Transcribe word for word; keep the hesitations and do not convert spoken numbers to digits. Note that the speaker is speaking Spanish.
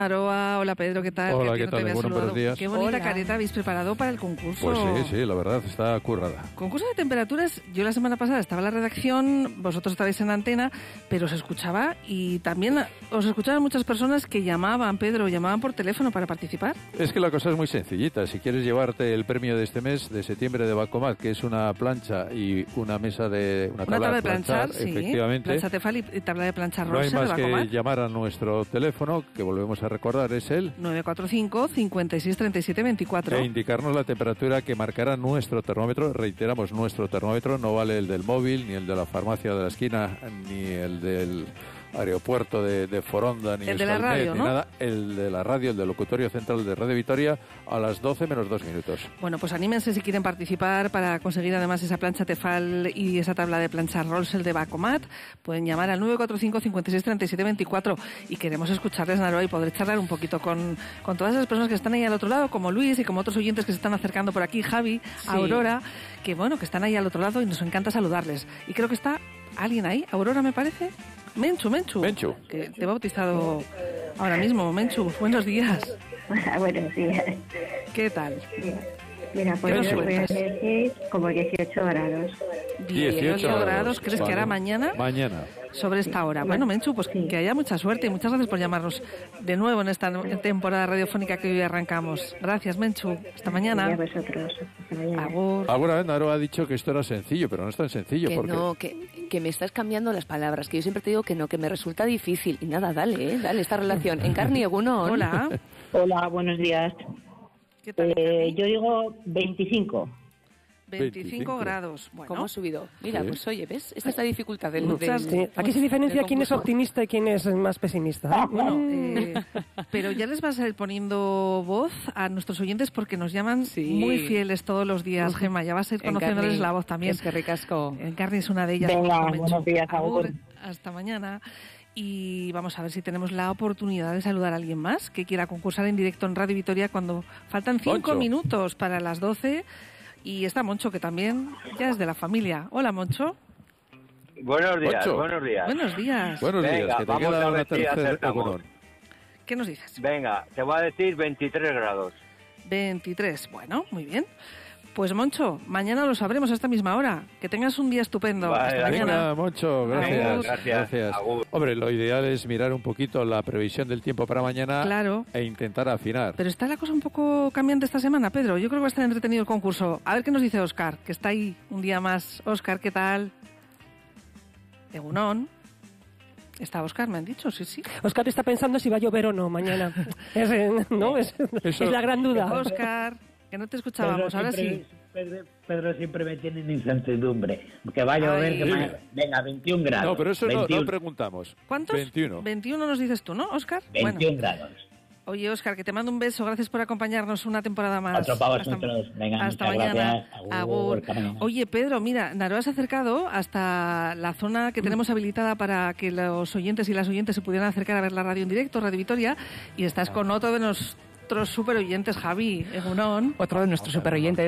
Aroa, hola Pedro, ¿qué tal? Hola, que ¿qué no tal? Te Bueno, buenos días. Qué bonita Hola. careta habéis preparado para el concurso. Pues sí, sí, la verdad, está currada. Concurso de temperaturas, yo la semana pasada estaba en la redacción, vosotros estabais en antena, pero se escuchaba y también os escuchaban muchas personas que llamaban, Pedro, llamaban por teléfono para participar. Es que la cosa es muy sencillita. Si quieres llevarte el premio de este mes, de septiembre, de Bacomat, que es una plancha y una mesa de... Una tabla, Una tabla de planchar, planchar, sí. efectivamente. Plancha Tefal y tabla de planchar No hay rosa más de que Bacomat. llamar a nuestro teléfono, que volvemos a recordar, es el... nueve cuatro cinco, cincuenta y seis, treinta y siete, veinticuatro. E indicarnos la temperatura que marcará nuestro termómetro. Reiteramos, nuestro termómetro, no vale el del móvil, ni el de la farmacia de la esquina, ni el del aeropuerto de, de Foronda, ni El de la Euskalmet, radio, ni ¿no? nada. El de la radio, el del locutorio central de Radio Vitoria, a las doce menos dos minutos. Bueno, pues anímense si quieren participar para conseguir además esa plancha Tefal y esa tabla de planchar Rolsel de Bacomat. Pueden llamar al nueve cuatro cinco, cincuenta y seis, treinta y siete, veinticuatro y queremos escucharles, Naroa, y poder charlar un poquito con, con todas esas personas que están ahí al otro lado, como Luis y como otros oyentes que se están acercando por aquí, Javi, Sí. Aurora, que bueno, que están ahí al otro lado y nos encanta saludarles. Y creo que está alguien ahí, Aurora me parece. Menchu, Menchu. Menchu. Que te he bautizado ahora mismo, Menchu. Buenos días. Buenos días. ¿Qué tal? Mira, pues ¿Qué yo nos voy a cuentas? decir como dieciocho grados. dieciocho grados, ¿crees que Vale. hará mañana? Mañana. Sobre esta hora. Bueno, Menchu, pues Sí. que haya mucha suerte y muchas gracias por llamarnos de nuevo en esta temporada radiofónica que hoy arrancamos. Gracias, Menchu. Hasta Y a mañana. vosotros. Hasta mañana. Agur. Alguna vez Naro ha dicho que esto era sencillo, pero no es tan sencillo. Que porque no, que, que me estás cambiando las palabras, que yo siempre te digo que no, que me resulta difícil. Y nada, dale, ¿eh? Dale esta relación. Encarni Egunon. Hola. Hola, buenos días. ¿Qué tal? Eh, yo digo veinticinco. veinticinco veinticinco. grados. Bueno, ¿Cómo ha subido? Mira, Sí. pues oye, ¿ves? Esta es la dificultad del... Muchas- del- sí. Aquí se diferencia del quién es concurso. optimista y quién es más pesimista. ¿eh? bueno, Mm. eh, pero ya les vas a ir poniendo voz a nuestros oyentes porque nos llaman Sí. muy fieles todos los días, Gemma. Ya vas a ir conociéndoles Encarni, la voz también. Es que ricasco. Encarni es una de ellas. Venga, como Menchu. buenos días, Agur, agur. hasta mañana. Y vamos a ver si tenemos la oportunidad de saludar a alguien más que quiera concursar en directo en Radio Vitoria cuando faltan cinco Moncho. minutos para las doce. Y está Moncho, que también ya es de la familia. Hola, Moncho. Buenos días, Ocho. buenos días. Buenos días. Buenos Venga, días, que te vamos queda a una ver si tercera acertamos. econón. ¿Qué nos dices? Venga, te voy a decir veintitrés grados. veintitrés. Bueno, muy bien. Pues Moncho, mañana lo sabremos a esta misma hora. Que tengas un día estupendo. Vale, Hasta venga. mañana. Venga, Moncho, gracias. Venga, gracias. Agur. Hombre, lo ideal es mirar un poquito la previsión del tiempo para mañana Claro. e intentar afinar. Pero está la cosa un poco cambiante esta semana, Pedro. Yo creo que va a estar entretenido el concurso. A ver qué nos dice Óscar, que está ahí un día más. Óscar, ¿qué tal? Egunon. ¿Está Óscar, me han dicho? Sí, sí. Oscar está pensando si va a llover o no mañana. Es, eh, ¿no? es, Eso- es la gran duda. Óscar, que no te escuchábamos, ahora sí. siempre, Pedro, Pedro siempre me tiene en incertidumbre. Que va a llover, Ay. que va- venga, veintiún grados. No, pero eso no, veintiuno, no preguntamos. ¿Cuántos? veintiuno. veintiuno nos dices tú, ¿no, Óscar? veintiún Bueno. grados. Oye, Óscar, que te mando un beso. Gracias por acompañarnos una temporada más. Otro para Hasta- vosotros. Venga, hasta muchas mañana. gracias. Agur, Agur. hasta mañana. Oye, Pedro, mira, Naroa se ha acercado hasta la zona que tenemos habilitada para que los oyentes y las oyentes se pudieran acercar a ver la radio en directo, Radio Vitoria, y estás con otro de nuestros super oyentes, Javi Egunon. Otro de nuestros super oyentes.